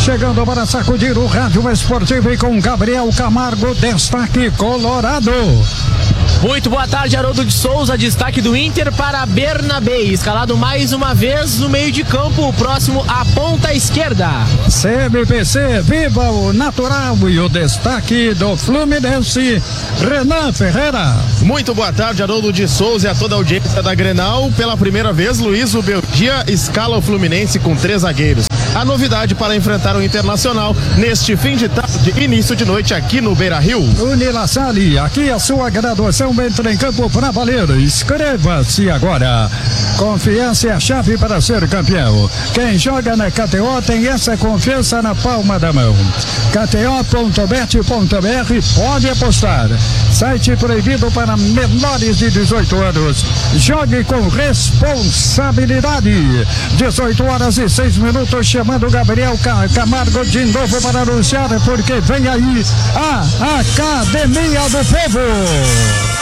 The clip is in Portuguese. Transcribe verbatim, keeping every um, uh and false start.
chegando para sacudir o rádio esportivo e com Gabriel Camargo, destaque colorado. Muito boa tarde, Haroldo de Souza. Destaque do Inter para Bernabé, escalado mais uma vez no meio de campo, próximo à ponta esquerda. C M P C, viva o natural. E o destaque do Fluminense, Renan Ferreira. Muito boa tarde, Haroldo de Souza e a toda a audiência da Grenal. Pela primeira vez, Luiz Beldia escala o Fluminense com três zagueiros. A novidade para enfrentar o Internacional neste fim de tarde, início de noite aqui no Beira-Rio. Unilassale, aqui a sua graduação entra em campo para valer. Inscreva-se agora. Confiança é a chave para ser campeão. Quem joga na K T O tem essa confiança na palma da mão. K T O ponto bet ponto b r, pode apostar. Site proibido para menores de dezoito anos. Jogue com responsabilidade. dezoito horas e seis minutos, chamando Gabriel Camargo de novo para anunciar, porque vem aí a Academia do Povo.